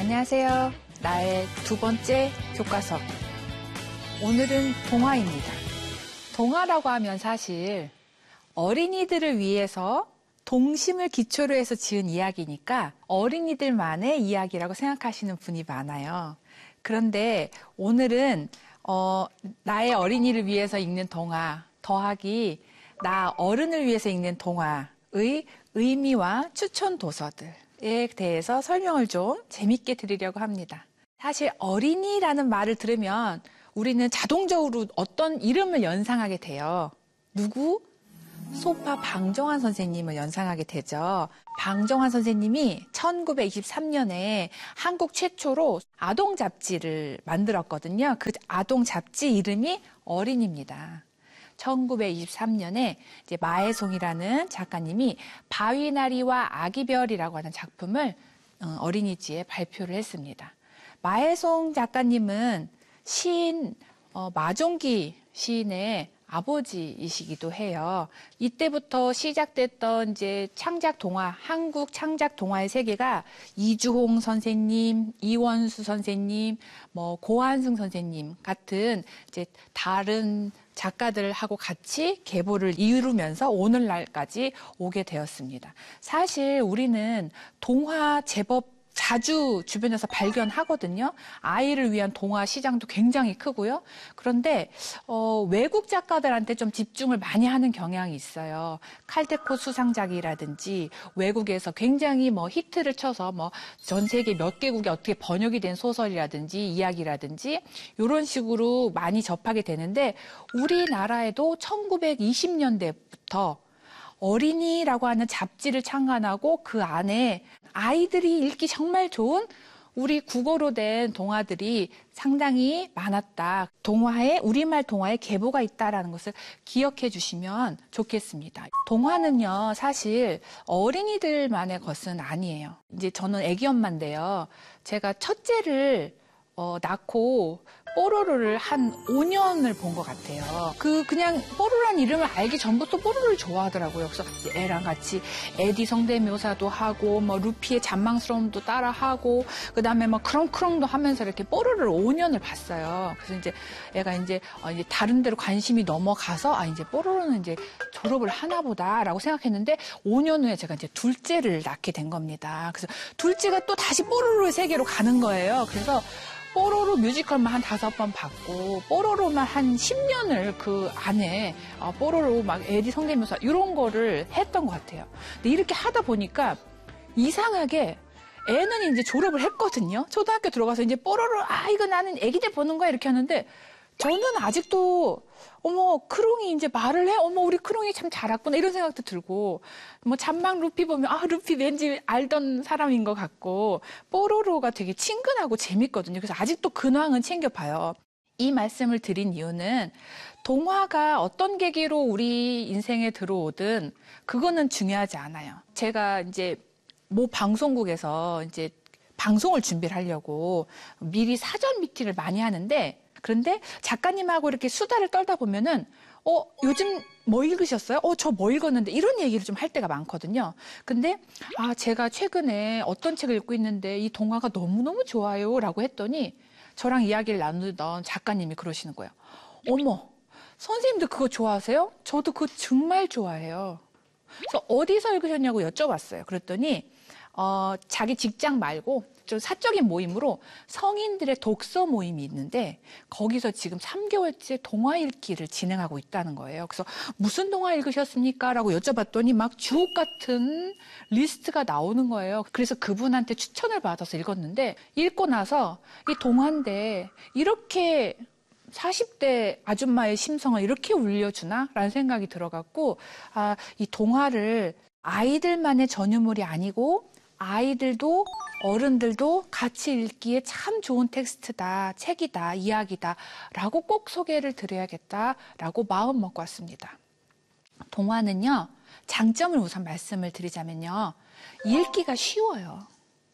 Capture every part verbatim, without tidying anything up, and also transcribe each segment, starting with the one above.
안녕하세요. 나의 두 번째 교과서. 오늘은 동화입니다. 동화라고 하면 사실 어린이들을 위해서 동심을 기초로 해서 지은 이야기니까 어린이들만의 이야기라고 생각하시는 분이 많아요. 그런데 오늘은 어, 나의 어린이를 위해서 읽는 동화 더하기 나 어른을 위해서 읽는 동화의 의미와 추천 도서들에 대해서 설명을 좀 재밌게 드리려고 합니다. 사실 어린이라는 말을 들으면 우리는 자동적으로 어떤 이름을 연상하게 돼요. 누구? 소파 방정환 선생님을 연상하게 되죠. 방정환 선생님이 천구백이십삼 년에 한국 최초로 아동 잡지를 만들었거든요. 그 아동 잡지 이름이 어린입니다. 천구백이십삼 년에 이제 마혜송이라는 작가님이 바위나리와 아기별이라고 하는 작품을 어린이지에 발표를 했습니다. 마혜송 작가님은 시인 어, 마종기 시인의 아버지이시기도 해요. 이때부터 시작됐던 이제 창작 동화, 한국 창작 동화의 세계가 이주홍 선생님, 이원수 선생님, 뭐 고한승 선생님 같은 이제 다른 작가들하고 같이 계보를 이루면서 오늘날까지 오게 되었습니다. 사실 우리는 동화 제법 자주 주변에서 발견하거든요. 아이를 위한 동화 시장도 굉장히 크고요. 그런데 어, 외국 작가들한테 좀 집중을 많이 하는 경향이 있어요. 칼데코 수상작이라든지 외국에서 굉장히 뭐 히트를 쳐서 뭐 전 세계 몇 개국에 어떻게 번역이 된 소설이라든지 이야기라든지 이런 식으로 많이 접하게 되는데 우리나라에도 천구백이십 년대부터 어린이라고 하는 잡지를 창간하고 그 안에 아이들이 읽기 정말 좋은 우리 국어로 된 동화들이 상당히 많았다. 동화에, 우리말 동화에 계보가 있다는 것을 기억해 주시면 좋겠습니다. 동화는요, 사실 어린이들만의 것은 아니에요. 이제 저는 애기 엄마인데요. 제가 첫째를 어, 낳고 뽀로로를 한 오 년을 본 것 같아요. 그 그냥 뽀로로라는 이름을 알기 전부터 뽀로로를 좋아하더라고요. 그래서 애랑 같이 에디 성대묘사도 하고 뭐 루피의 잔망스러움도 따라하고 그다음에 뭐 크렁크렁도 하면서 이렇게 뽀로로를 오 년을 봤어요. 그래서 이제 애가 이제 어, 이제 다른 데로 관심이 넘어가서 아 이제 뽀로로는 이제 졸업을 하나 보다라고 생각했는데 오 년 후에 제가 이제 둘째를 낳게 된 겁니다. 그래서 둘째가 또 다시 뽀로로의 세계로 가는 거예요. 그래서 뽀로로 뮤지컬만 한 다섯 번 봤고 뽀로로만 한 십 년을 그 안에 뽀로로 막 에디 성대묘사 이런 거를 했던 것 같아요. 근데 이렇게 하다 보니까 이상하게 애는 이제 졸업을 했거든요. 초등학교 들어가서 이제 뽀로로 아 이거 나는 애기 때 보는 거야 이렇게 하는데 저는 아직도 어머 크롱이 이제 말을 해? 어머 우리 크롱이 참 잘했구나 이런 생각도 들고 뭐 잔망 루피 보면 아 루피 왠지 알던 사람인 것 같고 뽀로로가 되게 친근하고 재밌거든요. 그래서 아직도 근황은 챙겨봐요. 이 말씀을 드린 이유는 동화가 어떤 계기로 우리 인생에 들어오든 그거는 중요하지 않아요. 제가 이제 모 방송국에서 이제 방송을 준비를 하려고 미리 사전 미팅을 많이 하는데 그런데 작가님하고 이렇게 수다를 떨다 보면은 어 요즘 뭐 읽으셨어요? 어 저 뭐 읽었는데 이런 얘기를 좀 할 때가 많거든요. 근데 아 제가 최근에 어떤 책을 읽고 있는데 이 동화가 너무너무 좋아요라고 했더니 저랑 이야기를 나누던 작가님이 그러시는 거예요. 어머 선생님도 그거 좋아하세요? 저도 그거 정말 좋아해요. 그래서 어디서 읽으셨냐고 여쭤봤어요. 그랬더니 어, 자기 직장 말고 좀 사적인 모임으로 성인들의 독서 모임이 있는데 거기서 지금 삼 개월째 동화 읽기를 진행하고 있다는 거예요. 그래서 무슨 동화 읽으셨습니까? 라고 여쭤봤더니 막 주옥 같은 리스트가 나오는 거예요. 그래서 그분한테 추천을 받아서 읽었는데 읽고 나서 이 동화인데 이렇게 사십 대 아줌마의 심성을 이렇게 울려주나? 라는 생각이 들어갔고 아, 이 동화를 아이들만의 전유물이 아니고 아이들도 어른들도 같이 읽기에 참 좋은 텍스트다, 책이다, 이야기다 라고 꼭 소개를 드려야겠다라고 마음 먹고 왔습니다. 동화는요. 장점을 우선 말씀을 드리자면요. 읽기가 쉬워요.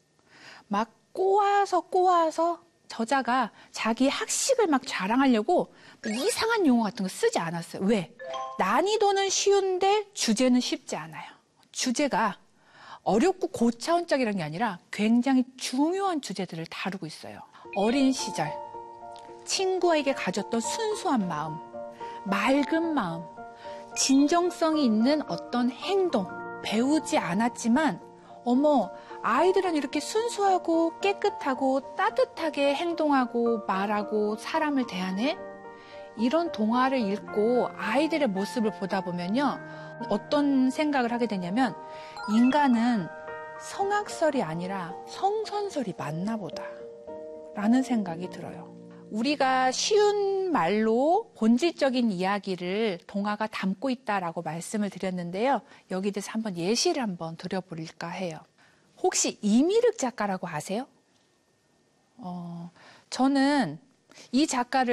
막 꼬아서 꼬아서 저자가 자기 학식을 막 자랑하려고 이상한 용어 같은 거 쓰지 않았어요. 왜? 난이도는 쉬운데 주제는 쉽지 않아요. 주제가 어렵고 고차원적이라는 게 아니라 굉장히 중요한 주제들을 다루고 있어요. 어린 시절, 친구에게 가졌던 순수한 마음, 맑은 마음, 진정성이 있는 어떤 행동, 배우지 않았지만 어머, 아이들은 이렇게 순수하고 깨끗하고 따뜻하게 행동하고 말하고 사람을 대하네? 이런 동화를 읽고 아이들의 모습을 보다 보면요, 어떤 생각을 하게 되냐면 인간은 성악설이 아니라 성선설이 맞나 보다 라는 생각이 들어요. 우리가 쉬운 말로 본질적인 이야기를 동화가 담고 있다라고 말씀을 드렸는데요. 여기 대해서 한번 예시를 한번 드려볼까 해요. 혹시 이미륵 작가라고 아세요? 어, 저는 이 작가를